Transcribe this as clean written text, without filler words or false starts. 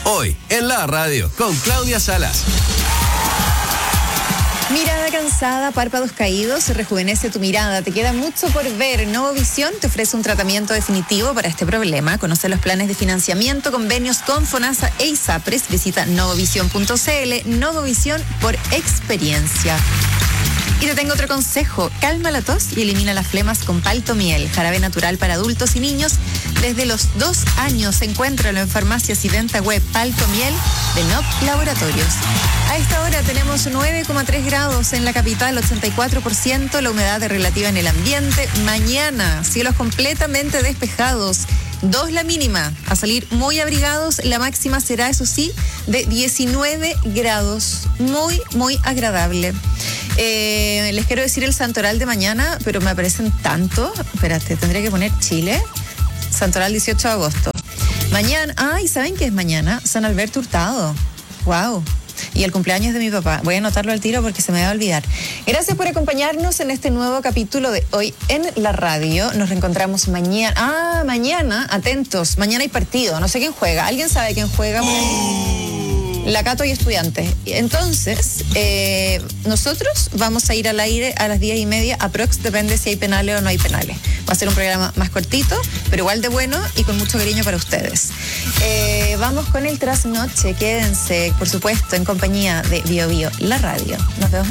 Hoy, en la radio, con Claudia Salas. Mirada cansada, párpados caídos, rejuvenece tu mirada. Te queda mucho por ver. Novovisión te ofrece un tratamiento definitivo para este problema. Conoce los planes de financiamiento, convenios con FONASA e ISAPRES. Visita novovision.cl. Novovisión por experiencia. Y te tengo otro consejo. Calma la tos y elimina las flemas con Paltomiel, jarabe natural para adultos y niños. Desde los 2 años, encuéntralo en farmacias y venta web. Paltomiel de NOP Laboratorios. A esta hora tenemos 9,3 grados en la capital, 84%, la humedad relativa en el ambiente. Mañana, cielos completamente despejados. 2 la mínima, a salir muy abrigados. La máxima será, eso sí, de 19 grados. Muy, muy agradable. Les quiero decir el santoral de mañana, pero me aparecen tanto. Espérate, tendría que poner Chile. Santoral 18 de agosto. Mañana, ¿saben qué es mañana? San Alberto Hurtado. Wow. Y el cumpleaños de mi papá. Voy a anotarlo al tiro porque se me va a olvidar. Gracias por acompañarnos en este nuevo capítulo de Hoy en la Radio. Nos reencontramos mañana. Mañana, atentos. Mañana hay partido. No sé quién juega. ¿Alguien sabe quién juega? La Cato y Estudiantes. Entonces, nosotros vamos a ir al aire a las 10:30. Aprox, depende si hay penales o no hay penales. Va a ser un programa más cortito, pero igual de bueno y con mucho cariño para ustedes. Vamos con el trasnoche. Quédense, por supuesto, en compañía de Bio Bio, la radio. Nos vemos mañana.